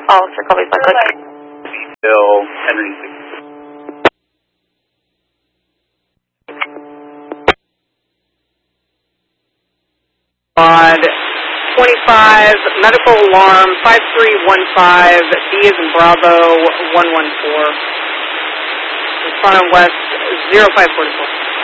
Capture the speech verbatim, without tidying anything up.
I'll circle these one quick. Bill Henry six. Quad twenty-five, medical alarm five three one five, B as in Bravo one one four. Respondent West zero five four four.